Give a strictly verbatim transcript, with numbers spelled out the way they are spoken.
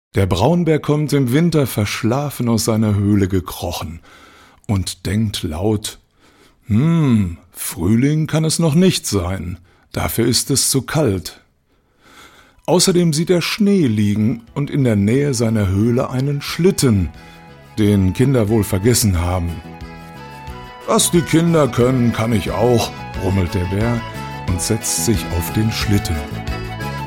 Der Braunbär kommt im Winter verschlafen aus seiner Höhle gekrochen und denkt laut: »Hm, Frühling kann es noch nicht sein, dafür ist es zu kalt.« Außerdem sieht er Schnee liegen und in der Nähe seiner Höhle einen Schlitten, den Kinder wohl vergessen haben. »Was die Kinder können, kann ich auch«, brummelt der Bär und setzt sich auf den Schlitten.